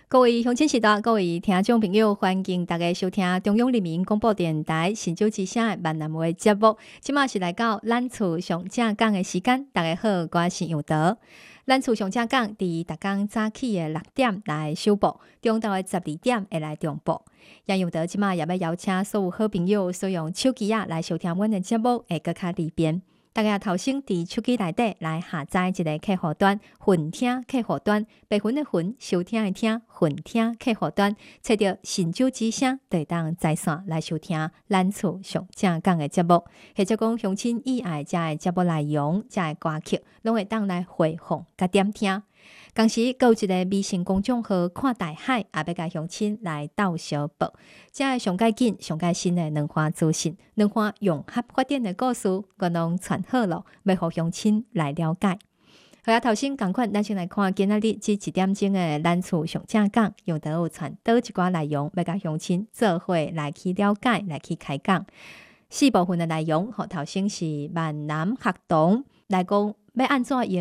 各位乡亲时代，各位听众朋友，欢迎大家收听中央人民广播电台新竹之声的闽南话节目。即马是来到咱厝上正讲的时间，大家好，我是杨德。咱厝上正讲，伫逐工早起的6点来首播，中昼的12点会来重播。杨德即马也要邀请所有好朋友使用手机来收听阮的节目，会更较利便。大家头先伫手机内底来下载一个客户端，混听客户端，白云的云，收听的听，混听客户端，找到新酒之声，就会当在线来收听咱厝上正讲的节目，或者讲乡亲以外遮的节目内容、遮的歌曲，拢会当来回放甲点听。同时，还有一个微信公众号看大海，也要甲乡亲来斗相报。这上介紧、上介新的两花资讯、两花融合发展的故事，我拢传好了，要互乡亲来了解。好啊，头先同款，咱先来看今仔日至1点钟的咱厝上正讲，用得有传倒一寡内容，要甲乡亲做伙来去了解、来去开讲。4部分的内容，头先是闽南学童来讲，要安怎用